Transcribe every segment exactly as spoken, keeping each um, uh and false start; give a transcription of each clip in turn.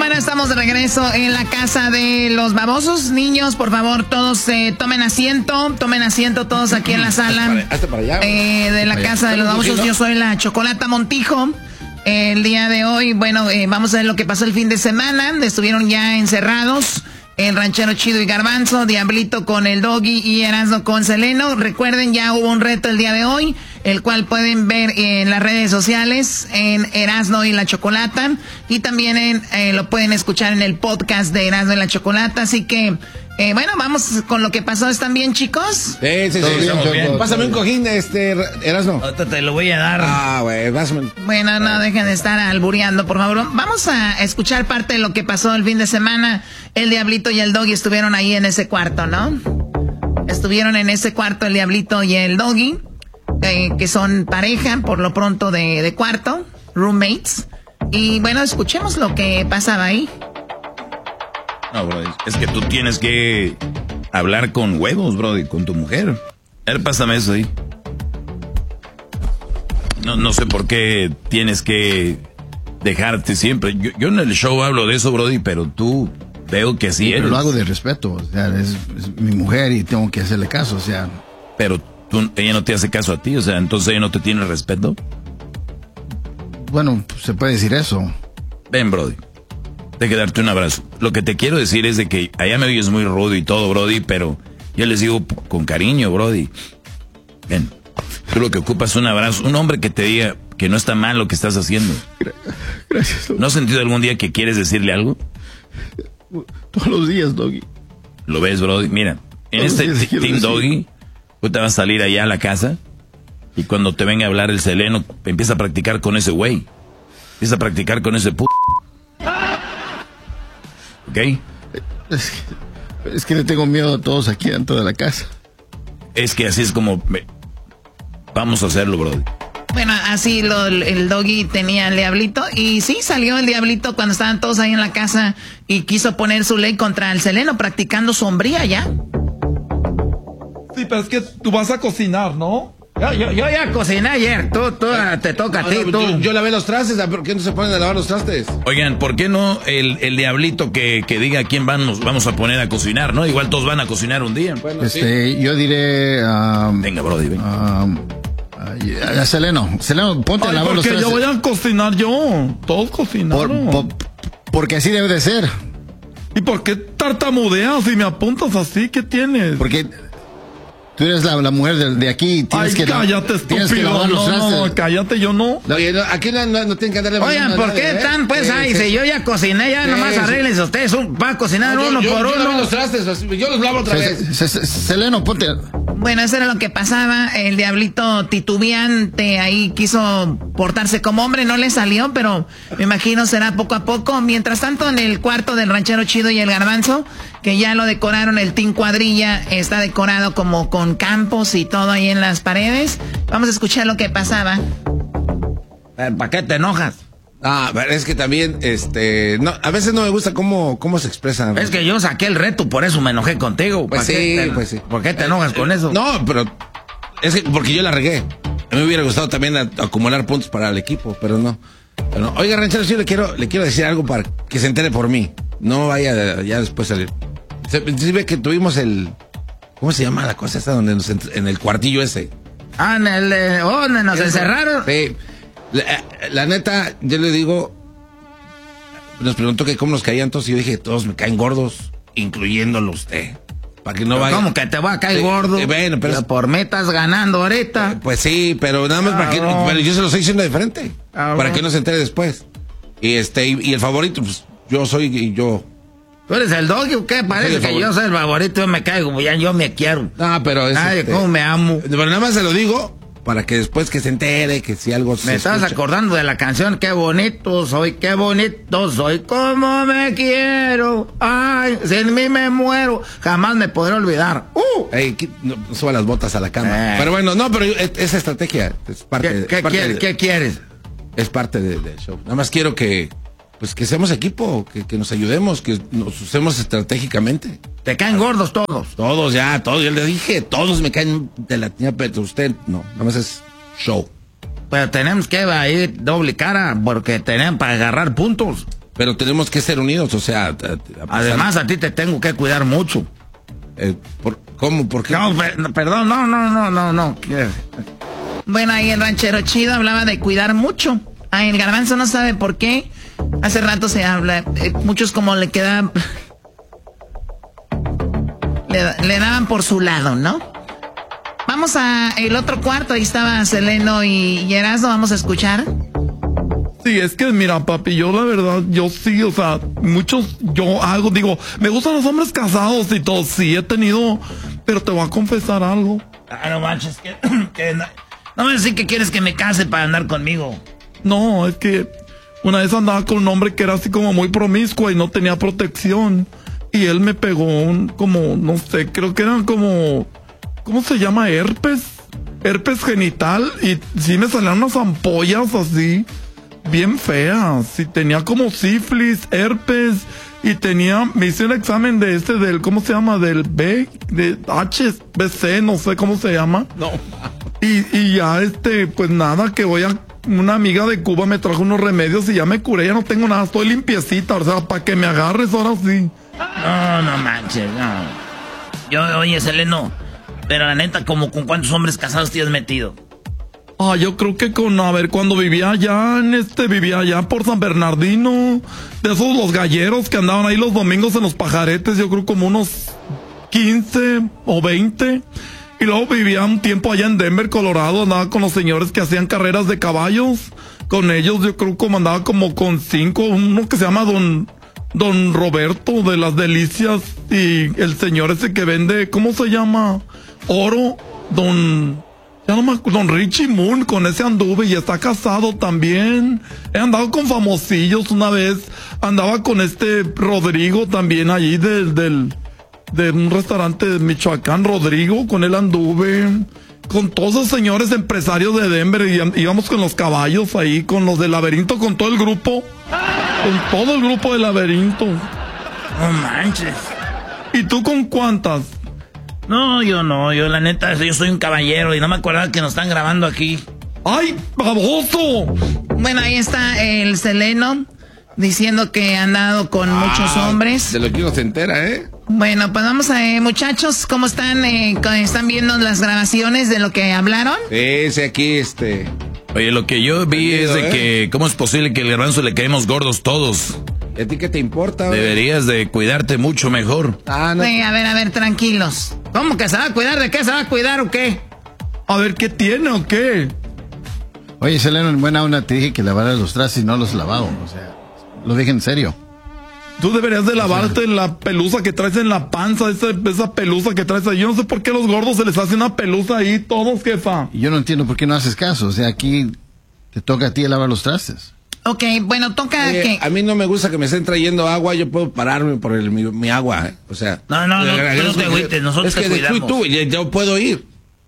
Bueno, estamos de regreso en la casa de los babosos. Niños, por favor, todos eh, tomen asiento. Tomen asiento todos aquí en la sala hasta para allá, eh, de la casa de los babosos. Yo soy la Chocolata Montijo. Eh, el día de hoy, bueno, eh, vamos a ver lo que pasó el fin de semana. Estuvieron ya encerrados el Ranchero Chido y Garbanzo, Diablito con el Doggy y Erasmo con Seleno. Recuerden, ya hubo un reto el día de hoy, el cual pueden ver en las redes sociales, en Erasmo y la Chocolata, y también en, eh, lo pueden escuchar en el podcast de Erasmo y la Chocolata. Así que, eh, bueno, vamos con lo que pasó. ¿Están bien, chicos? Sí, sí, sí. Bien, bien. Pásame un cojín, este, Erasmo. Te lo voy a dar. Ah, güey, pásame. Bueno, no dejen de estar albureando, por favor. Vamos a escuchar parte de lo que pasó el fin de semana. El Diablito y el Doggy estuvieron ahí en ese cuarto, ¿no? Estuvieron en ese cuarto el Diablito y el Doggy, eh, que son pareja, por lo pronto, de, de cuarto, roommates. Y bueno, escuchemos lo que pasaba ahí. No, Brody, es que tú tienes que hablar con huevos, Brody, con tu mujer. A ver, pásame eso ahí. No, no sé por qué tienes que dejarte siempre. Yo, yo en el show hablo de eso, Brody, pero tú veo que sí, sí eres. Pero lo hago de respeto, o sea, es, es mi mujer y tengo que hacerle caso, o sea. Pero tú, ella no te hace caso a ti, o sea, entonces ella no te tiene respeto. Bueno, se puede decir eso. Ven, Brody. De que darte un abrazo. Lo que te quiero decir es de que allá me oyes muy rudo y todo, Brody, pero yo les digo con cariño, Brody. Ven, tú lo que ocupas es un abrazo, un hombre que te diga que no está mal lo que estás haciendo. Gracias, Doggy. ¿No has sentido algún día que quieres decirle algo? Todos los días, Doggy. ¿Lo ves, Brody? Mira, en Todos este Team decir. Doggy, tú te vas a salir allá a la casa y cuando te venga a hablar el Seleno, empieza a practicar con ese güey. Empieza a practicar con ese p***. ¿Ok? Es que, es que le tengo miedo a todos aquí dentro de la casa. Es que así es como... Vamos a hacerlo, Brody. Bueno, así lo, el Doggy tenía el Diablito. Y sí, salió el Diablito cuando estaban todos ahí en la casa y quiso poner su ley contra el Seleno, practicando sombría ya. Sí, pero es que tú vas a cocinar, ¿no? Yo, yo, yo ya cociné ayer, tú, tú, te toca a ti, tú. Yo, yo lavé los trastes, ¿por qué no se ponen a lavar los trastes? Oigan, ¿por qué no el, el Diablito que, que diga a quién vamos, vamos a poner a cocinar, ¿no? Igual todos van a cocinar un día. Bueno, este, sí. Yo diré... Um, venga, Brody, venga. Um, a Seleno, Seleno, ponte Ay, a lavar los trastes. trastes. Porque yo voy a cocinar yo, todos cocinaron. Por, por, porque así debe de ser. ¿Y por qué tartamudeas y me apuntas así? ¿Qué tienes? Porque... Tú eres la, la mujer de, de aquí. Tienes Ay, que cállate, tienes que estúpido. lavar los No, no, trastes. no, cállate, yo no. Oye, no, aquí no, no, no tienen que andarle. Oigan, ¿por qué están, pues, sí, ahí? sí. Si yo ya cociné, ya Sí, nomás sí. arréglense ustedes. Un, va a cocinar No, yo- uno yo- por yo lavé uno. los trastes, así, yo los lavo otra vez. Se- se- Seleno, ponte. Bueno, eso era lo que pasaba. El Diablito titubeante ahí quiso portarse como hombre, no le salió, pero me imagino será poco a poco. Mientras tanto, en el cuarto del Ranchero Chido y el Garbanzo, que ya lo decoraron, el Team Cuadrilla está decorado como con campos y todo ahí en las paredes. Vamos a escuchar lo que pasaba. ¿Para qué te enojas? Ah, pero es que también, este, no, a veces no me gusta cómo, cómo se expresan. Es que yo saqué el reto, por eso me enojé contigo. Pues ¿Pa' sí, qué te- pues sí. ¿Por qué te enojas con eso? No, pero es que porque yo la regué. A mí me hubiera gustado también a- acumular puntos para el equipo, pero no. Pero no. Oiga, Ranchero, sí le quiero, le quiero decir algo para que se entere por mí. No vaya a- ya después salir. Se, sí ve que tuvimos el, ¿cómo se llama la cosa esta donde nos ent- en el cuartillo ese? Ah, en el, eh, oh, donde nos encerraron. Sí. La, la neta, yo le digo, nos preguntó que cómo nos caían todos y yo dije, todos me caen gordos, incluyéndolo usted. Para que no vaya. ¿Cómo que te va a caer Sí, gordo? eh, bueno, pero- Ya por metas ganando ahorita. Pues sí, pero nada más para que, Cabrón. pero yo se lo estoy diciendo de frente, Cabrón. para que no se entere después. Y este, y, y el favorito, pues yo soy y yo. ¿Tú eres el Doggy o qué? Parece Soy el que favorito. yo soy el favorito, yo me caigo, ya yo me quiero. No, pero es. Ay, este, cómo me amo. Pero nada más se lo digo para que después que se entere que si algo Me se estabas escucha. acordando de la canción, qué bonito soy, qué bonito soy, cómo me quiero, ay, sin mí me muero, jamás me podré olvidar. ¡Uh! Ey, qui- no, suba las botas a la cama. Eh. Pero bueno, no, pero es, esa estrategia es parte, ¿Qué, de- qué es parte quieres? de- ¿Qué quieres? es parte de- del show. Nada más quiero que, pues que seamos equipo, que, que nos ayudemos, que nos usemos estratégicamente. Te caen gordos todos. Todos ya, todos, yo le dije, todos me caen de la tiña, pero usted no, nada más es show. Pero tenemos que ir doble cara porque tenemos para agarrar puntos. pero tenemos que ser unidos, o sea... A, a pesar, además, a ti te tengo que cuidar mucho. Eh, por, ¿Cómo? ¿Por qué? No, per, no, perdón, no, no, no, no, no. Bueno, ahí el ranchero chido hablaba de cuidar mucho. Ay, el Garbanzo no sabe por qué. Hace rato se habla, eh, muchos como le quedaban... le, le daban por su lado, ¿no? Vamos a el otro cuarto, ahí estaba Seleno y, y Erasmo, vamos a escuchar. Sí, es que mira, papi, yo la verdad, yo sí, o sea, muchos, yo hago, digo, me gustan los hombres casados y todo, sí he tenido, pero te voy a confesar algo. Ah, no manches, que, que no, no me decís que quieres que me case para andar conmigo. No, es que una vez andaba con un hombre que era así como muy promiscuo y no tenía protección. Y él me pegó un, como, no sé, creo que eran como, ¿cómo se llama? Herpes, herpes genital. Y sí me salían unas ampollas así, bien feas. Y tenía como sífilis, herpes. Y tenía, me hice un examen de este, del, ¿cómo se llama? Del B, de H B C, no sé cómo se llama. No. Y, y ya este, pues nada, que voy a... Una amiga de Cuba me trajo unos remedios y ya me curé, ya no tengo nada, estoy limpiecita, o sea, para que me agarres ahora sí. No, no manches, no. Yo, oye, Seleno, pero la neta, como con cuántos hombres casados te has metido. Ah, yo creo que con, a ver, cuando vivía allá en este, vivía allá por San Bernardino, de esos los galleros que andaban ahí los domingos en los pajaretes, yo creo como unos quince o veinte. Y luego vivía un tiempo allá en Denver, Colorado, andaba con los señores que hacían carreras de caballos. Con ellos yo creo que andaba como con cinco, uno que se llama Don, Don Roberto de las Delicias y el señor ese que vende, ¿cómo se llama? Oro, Don, ya no me acuerdo, Don Richie Moon, con ese anduve y está casado también. He andado con famosillos una vez, andaba con este Rodrigo también allí del... del de un restaurante de Michoacán, Rodrigo, con él anduve, con todos los señores empresarios de Denver, y íbamos con los caballos ahí, con los del laberinto, con todo el grupo, con todo el grupo del laberinto. No manches. ¿Y tú con cuántas? No, yo no, yo la neta, yo soy un caballero y no me acordaba que nos están grabando aquí. ¡Ay, baboso! Bueno, ahí está el Seleno diciendo que ha andado con ah, muchos hombres. De lo que uno se entera, ¿eh? Bueno, pues vamos a ver, muchachos, ¿cómo están? Eh, ¿Están viendo las grabaciones de lo que hablaron? Sí, sí, aquí, este... Oye, lo que yo vi es de ¿eh? que, ¿cómo es posible que el Garbanzo le caemos gordos todos? ¿Y a ti qué te importa? Güey? Deberías de cuidarte mucho mejor. Ah, no. Sí, a ver, a ver, tranquilos. ¿Cómo que se va a cuidar? ¿De qué se va a cuidar o qué? A ver, ¿qué tiene o qué? Oye, Seleno, en buena onda te dije que lavaras los trastes y no los he lavado, o sea, lo dije en serio. Tú deberías de lavarte la pelusa que traes en la panza, esa, esa pelusa que traes ahí. Yo no sé por qué a los gordos se les hace una pelusa ahí, todos, jefa. Y yo no entiendo por qué no haces caso. O sea, aquí te toca a ti lavar los trastes. Ok, bueno, toca Oye, que... a mí no me gusta que me estén trayendo agua, yo puedo pararme por el, mi, mi agua, ¿eh? O sea... No, no, no, eh, tú no te agüites, nosotros es que te cuidamos. tú, tú, yo, yo puedo ir.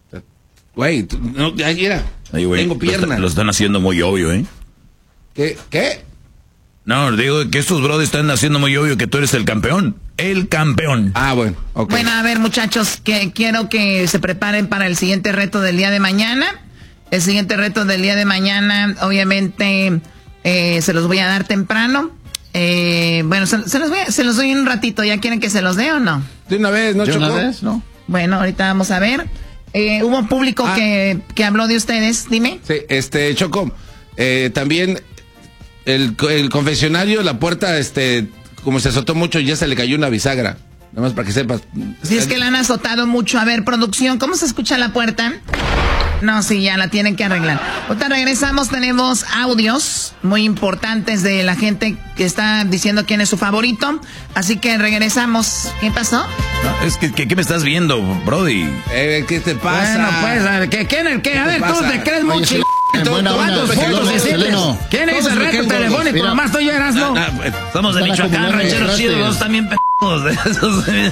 Güey, no, ya, mira, Ay, güey, tengo piernas. Lo, lo están haciendo muy obvio, ¿eh? ¿Qué? ¿Qué? No, digo que estos brothers están haciendo muy obvio que tú eres el campeón. El campeón. Ah, bueno, ok. Bueno, a ver, muchachos, que quiero que se preparen para el siguiente reto del día de mañana. El siguiente reto del día de mañana, obviamente, eh, se los voy a dar temprano. Eh, bueno, se, se, los voy a, se los doy en un ratito. ¿Ya quieren que se los dé o no? De una vez, ¿no, ¿De Choco? una vez? No. Bueno, ahorita vamos a ver. Eh, hubo público ah. que, que habló de ustedes, dime. Sí, este, Choco, eh, también el, el confesionario, la puerta, este, como se azotó mucho, ya se le cayó una bisagra. Nada más para que sepas. Si es que la han azotado mucho. A ver, producción, ¿cómo se escucha la puerta? No, sí, ya la tienen que arreglar. Ahorita regresamos, tenemos audios muy importantes de la gente que está diciendo quién es su favorito. Así que regresamos. ¿Qué pasó? No, es que, que, ¿qué me estás viendo, Brody? Eh, ¿qué te pasa? Bueno, pues, a ver, ¿qué, ¿quién es el qué? A ver, tú te crees muy chido. ¿Cuántos puntos decirles? ¿Quién es el reto telefónico? Nomás estoy yo, Erasmo. Somos de Michoacán, rancheros chidos, también pendejos.